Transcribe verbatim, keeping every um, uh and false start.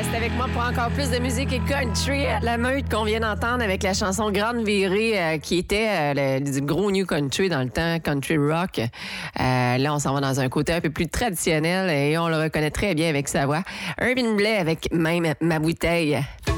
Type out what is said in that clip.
Reste avec moi pour encore plus de musique et country. La meute qu'on vient d'entendre avec la chanson Grande Virée euh, qui était euh, le, du gros new country dans le temps, country rock. Euh, là, on s'en va dans un côté un peu plus traditionnel et on le reconnaît très bien avec sa voix. Irving Blais avec Même ma bouteille.